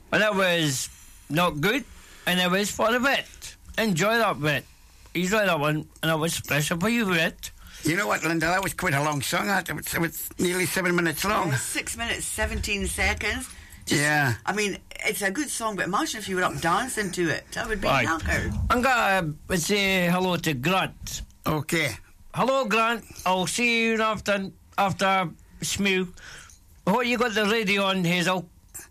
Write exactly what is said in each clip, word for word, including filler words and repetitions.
And it was not good, and it was for a bit. Enjoy that bit. Enjoy that one, and it was special for you, bit. You know what, Linda? That was quite a long song. That it was, it was nearly seven minutes long. Yeah, six minutes, seventeen seconds. Just, yeah. I mean, it's a good song, but imagine if you were up dancing to it. That would be Right. knackered. I'm going to say hello to Grant. Okay. Hello, Grant. I'll see you after after Smew. Oh, you got the radio on, Hazel?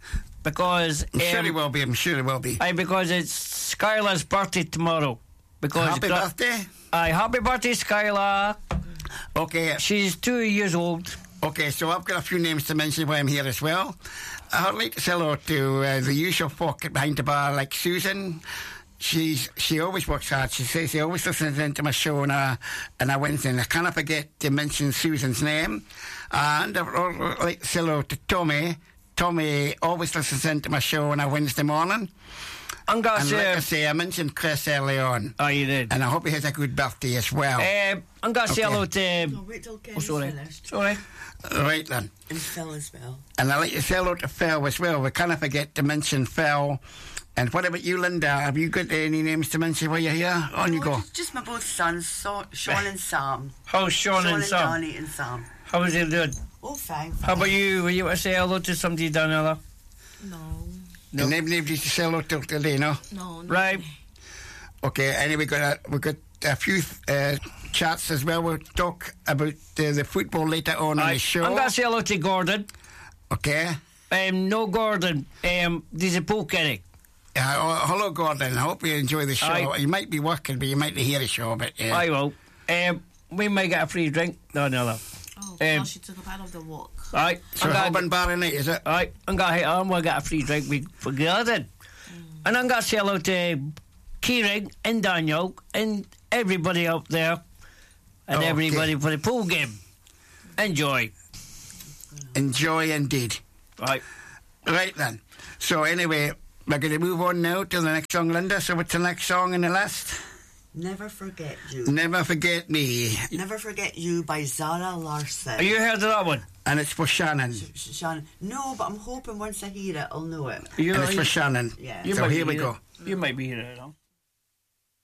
Because I'm sure um, he will be. I'm sure he will be. aye, because it's Skylar's birthday tomorrow. Because Happy Gra- birthday. Aye, happy birthday, Skylar. Okay. She's two years old. Okay, so I've got a few names to mention while I'm here as well. I'd like to say hello to uh, the usual folk behind the bar, like Susan. She's she always works hard. She says she always listens into my show on a, on a Wednesday. And I cannot forget to mention Susan's name. And I'd like to say hello to Tommy. Tommy always listens into my show on a Wednesday morning. I'm going to And say... like I say, I mentioned Chris early on. Oh, you did. And I hope he has a good birthday as well. Um, I'm going to say Okay. hello to... No, wait till Oh, Kenny's sorry. finished. Sorry. Right then. And Phil as well. And I'd like to say hello to Phil as well. We cannot forget to mention Phil. And what about you, Linda? Have you got any names to mention while you're here? On you No, go. Just, just my both sons, so, Sean and Sam. How's Sean, Sean and and Sam? Donnie and Sam. How is he doing? Oh, fine. How about you? Were you want to say hello to somebody down there? No, No. And nobody to say hello to today, no? no, no. Right. Okay, anyway, we got a, we got a few uh, chats as well. We'll talk about uh, the football later on in the show. I'm going to say hello to Gordon. Okay. Um, no, Gordon. Um, there's a pool Kenny. Uh, oh, hello, Gordon. I hope you enjoy the show. Aye. You might be working, but you might hear the show. But yeah. I will. Um, we might get a free drink. No, no, no. Oh, Um, well, she took a part of the walk. Right. So Holborn Bar night, is it? Right. I'm going to I'm gonna get a free drink with- for Gordon. Mm. And I'm going to say hello to Kieran and Daniel and everybody out there and Okay. everybody for the pool game. Enjoy. Enjoy indeed. Right. Right then. So anyway, we're going to move on now to the next song, Linda. So what's the next song in the list? Never Forget You. Never Forget Me. Never Forget You by Zara Larsson. Have you heard of that one? And it's for Shannon. Sh- Shannon. No, but I'm hoping once I hear it, I'll know it. You, And it's you, for Shannon. Yeah. you So might here be we here. go. You might be here now.